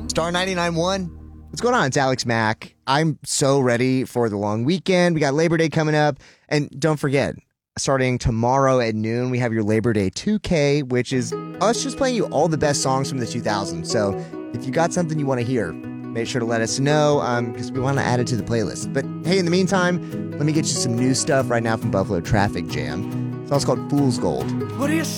Star 99.1. What's going on? It's Alex Mack. I'm so ready for the long weekend. We got Labor Day coming up. And don't forget, starting tomorrow at noon, we have your Labor Day 2K, which is us just playing you all the best songs from the 2000s. So if you got something you want to hear, make sure to let us know because we want to add it to the playlist. But hey, in the meantime, let me get you some new stuff right now from Buffalo Traffic Jam. The song's called Fool's Gold. What do you say?